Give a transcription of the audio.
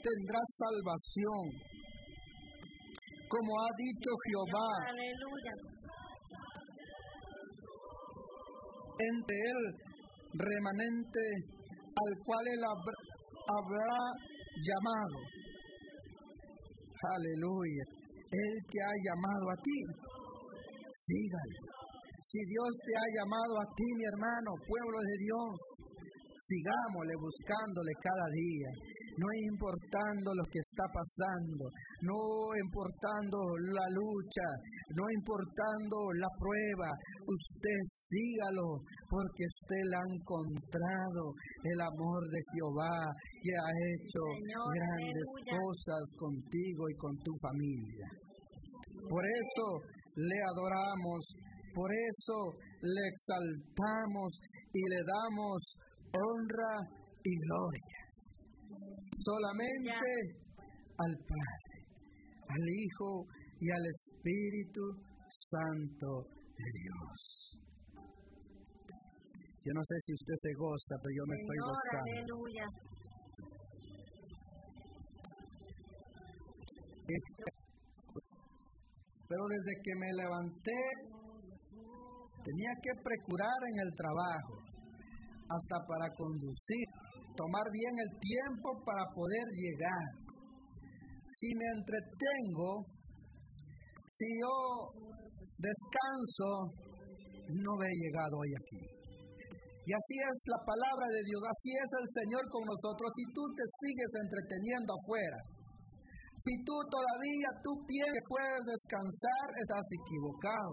tendrás salvación. Como ha dicho Jehová, aleluya, entre el remanente al cual él habrá llamado. Aleluya. Él te ha llamado a ti. Sígale. Si Dios te ha llamado a ti, mi hermano, pueblo de Dios, sigámosle buscándole cada día. No importando lo que está pasando, no importando la lucha, no importando la prueba, usted sígalo, porque usted le ha encontrado el amor de Jehová, que ha hecho Señor, grandes aleluya, cosas contigo y con tu familia. Por eso le adoramos, por eso le exaltamos y le damos honra y gloria. Solamente al Padre, al Hijo y al Espíritu Santo de Dios. Yo no sé si usted se goza, pero yo me estoy Señor, gozando. aleluya, Pero desde que me levanté, tenía que procurar en el trabajo, hasta para conducir, tomar bien el tiempo para poder llegar. Si me entretengo, si yo descanso, no he llegado hoy aquí. Y así es la palabra de Dios, así es el Señor con nosotros. Si tú te sigues entreteniendo afuera, si tú todavía piensas que puedes descansar, estás equivocado.